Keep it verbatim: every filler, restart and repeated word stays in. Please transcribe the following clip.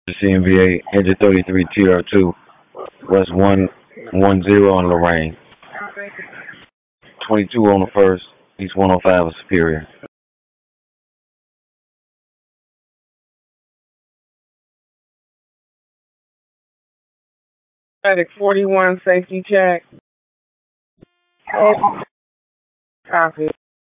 C M V A, engine thirty-three T R two, West one one zero on Lorraine. twenty-two on the first, East one oh five of Superior. Medic forty-one, safety check. Copy.